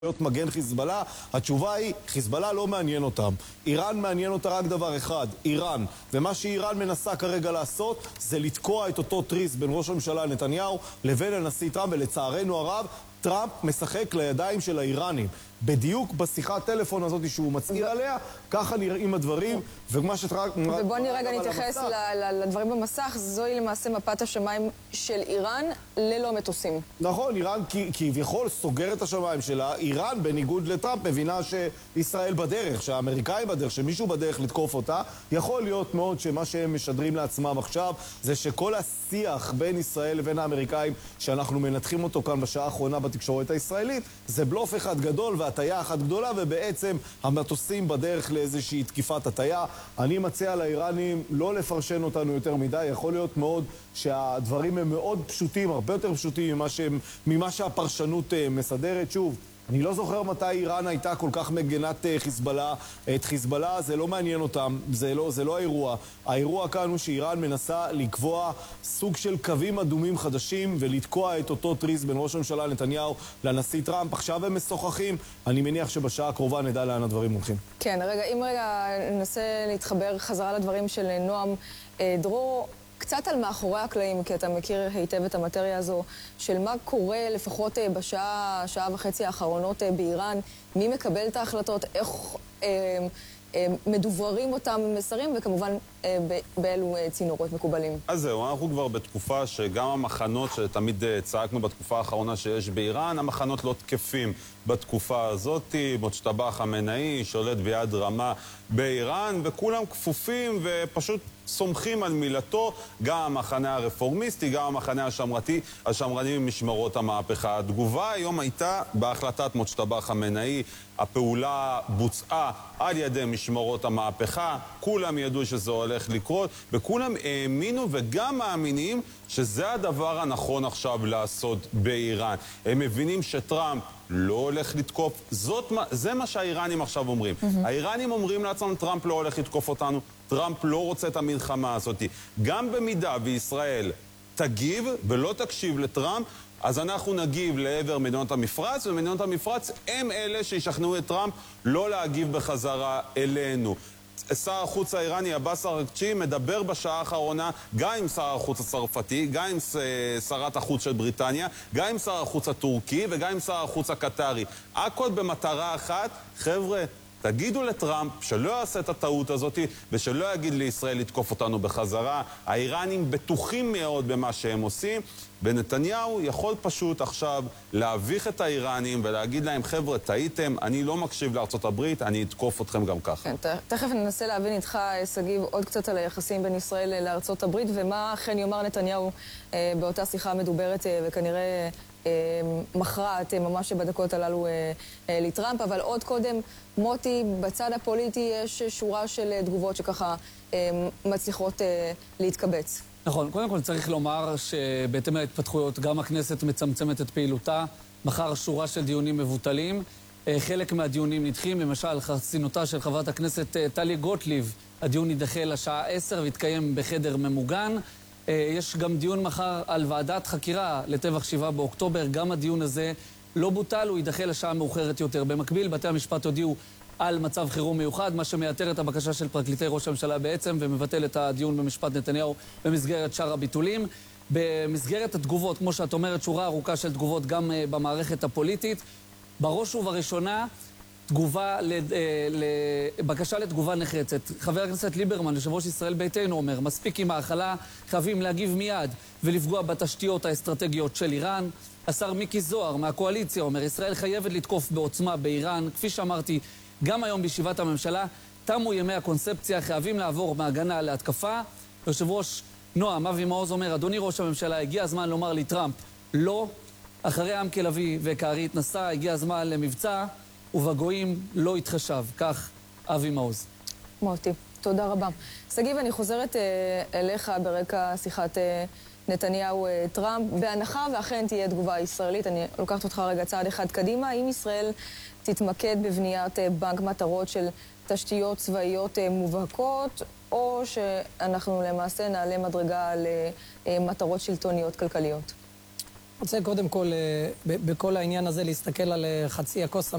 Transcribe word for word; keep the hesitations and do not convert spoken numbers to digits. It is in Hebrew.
מגן חיזבאללה, התשובה היא, חיזבאללה לא מעניין אותם. איראן מעניין אותה רק דבר אחד, איראן. ומה שאיראן מנסה כרגע לעשות, זה לתקוע את אותו טריס בין ראש הממשלה נתניהו לבין הנשיא טראמפ, ולצערנו הרב, טראמפ משחק לידיים של האיראנים. בדיוק בשיחת טלפון הזאת שהוא מצהיר עליה, ככה נראים הדברים, ומה שטראמפ... ובוא נרגע נתייחס לדברים במסך, זוהי למעשה מפת השמיים של איראן ללא מטוסים. נכון, איראן כביכול סוגר את השמיים שלה, איראן בניגוד לטראמפ מבינה שישראל בדרך, שהאמריקאים בדרך, שמישהו בדרך לתקוף אותה, יכול להיות מאוד שמה שהם משדרים לעצמם עכשיו, זה שכל השיח בין ישראל לבין האמריקאים, שאנחנו מנתחים אותו כאן בשעה האחרונה בתקשורת הישראלית, זה בלוף אחד גדול והטיה אחת גדולה, ובעצם המטוסים בדרך לאיזושהי תקיפת הטיה. אני מציע לאיראנים לא לפרשן אותנו יותר מדי, יכול להיות מאוד שהדברים הם מאוד פשוטים, הרבה יותר פשוטים ממה, שהם, ממה שהפרשנות מסדרת. שוב, אני לא זוכר מתי איראן הייתה כל כך מגנת חיזבאללה. את חיזבאללה זה לא מעניין אותם, זה לא, זה לא האירוע. האירוע כאן הוא שאיראן מנסה לקבוע סוג של קווים אדומים חדשים ולתקוע את אותו טריס בין ראש הממשלה נתניהו לנשיא טראמפ. עכשיו הם משוחחים, אני מניח שבשעה הקרובה נדע לאן הדברים הולכים. כן, רגע, אם רגע ננסה להתחבר חזרה לדברים של נועם דרור, קצת על מאחורי הקלעים, כי אתה מכיר היטב את המטריה הזו, של מה קורה לפחות בשעה, שעה וחצי האחרונות באיראן, מי מקבל את ההחלטות, איך אה, אה, מדוברים אותם מסרים, וכמובן אה, באלו אה, צינורות מקובלים. אז זהו, אנחנו כבר בתקופה שגם המחנות שתמיד צעקנו בתקופה האחרונה שיש באיראן, המחנות לא תקפים בתקופה הזאת. מוצ'טבא חמינאי שולט ביד רמה באיראן, וכולם כפופים ופשוט סומכים על מילתו, גם המחנה הרפורמיסטי, גם המחנה השמרתי, השמרני ממשמרות המהפכה. התגובה היום הייתה בהחלטת מוצ'טבא חמינאי, הפעולה בוצעה על ידי משמרות המהפכה, כולם ידעו שזה הולך לקרות, וכולם האמינו וגם מאמינים שזה הדבר הנכון עכשיו לעשות באיראן. הם מבינים שטראמפ לא הולך לתקוף, זאת, זה מה שהאיראנים עכשיו אומרים. Mm-hmm. האיראנים אומרים לעצמם, טראמפ לא הולך לתקוף אותנו, טראמפ לא רוצה את המלחמה הזאת. גם במידה וישראל תגיב ולא תקשיב לטראמפ, אז אנחנו נגיב לעבר מדינות המפרץ, ומדינות המפרץ הם אלה שישכנעו את טראמפ לא להגיב בחזרה אלינו. שר החוץ האיראני, עבאס אראגצ'י, מדבר בשעה האחרונה גם עם שר החוץ הצרפתי, גם עם שרת החוץ של בריטניה, גם עם שר החוץ הטורקי וגם עם שר החוץ הקטרי. הכל במטרה אחת, חבר'ה, תגידו לטראמפ שלא יעשה את הטעות הזאת ושלא יגיד לישראל לתקוף אותנו בחזרה. האיראנים בטוחים מאוד במה שהם עושים, ונתניהו יכול פשוט עכשיו להביך את האיראנים ולהגיד להם, חבר'ה, טעיתם, אני לא מקשיב לארצות הברית, אני אתקוף אתכם גם ככה. כן, תכף ננסה להבין איתך, סגיב, עוד קצת על היחסים בין ישראל לארצות הברית, ומה אכן יאמר נתניהו אה, באותה שיחה מדוברת אה, וכנראה אה, מכרעת אה, ממש בדקות הללו אה, אה, לטראמפ. אבל עוד קודם, מוטי, בצד הפוליטי יש שורה של תגובות שככה אה, מצליחות אה, להתקבץ. נכון, קודם כל צריך לומר שבהתאם להתפתחויות גם הכנסת מצמצמת את פעילותה, מחר שורה של דיונים מבוטלים, חלק מהדיונים נדחים, למשל חסינותה של חברת הכנסת טלי גוטליב, הדיון יידחה לשעה עשר והתקיים בחדר ממוגן. יש גם דיון מחר על ועדת חקירה לטבח שבעה באוקטובר, גם הדיון הזה לא בוטל, הוא יידחה לשעה מאוחרת יותר. במקביל, בתי המשפט הודיעו על מצב חירום מיוחד, מה שמייתר את הבקשה של פרקליטי ראש הממשלה בעצם, ומבטל את הדיון במשפט נתניהו במסגרת שאר הביטולים. במסגרת התגובות, כמו שאת אומרת, שורה ארוכה של תגובות גם uh, במערכת הפוליטית. בראש ובראשונה, תגובה, לבקשה לתגובה נחרצת. חבר הכנסת ליברמן, יושב ראש ישראל ביתנו, אומר, מספיק עם ההכלה, חייבים להגיב מיד ולפגוע בתשתיות האסטרטגיות של איראן. השר מיקי זוהר מהקואליציה אומר, ישראל חייבת לתקוף בעוצמה באיראן. כפי שאמרתי, גם היום בישיבת הממשלה, תמו ימי הקונספציה, חייבים לעבור מהגנה להתקפה. יושב ראש נועם, אבי מעוז אומר, אדוני ראש הממשלה, הגיע הזמן לומר לי טראמפ, לא. אחרי עם כלבי וקערי התנסה, הגיע הזמן למבצע, ובגויים לא התחשב. כך אבי מעוז. מוטי, תודה רבה. סגיב, אני חוזרת אליך ברקע שיחת נתניהו טראמפ, בהנחה ואכן תהיה תגובה ישראלית. אני לוקחת אותך רגע צעד אחד קדימה. האם ישראל תתמקד בבניית בנק מטרות של תשתיות צבאיות מובהקות, או שאנחנו למעשה נעלה מדרגה למטרות שלטוניות כלכליות? רוצה קודם כל, ב- בכל העניין הזה, להסתכל על אה, חצי הכוס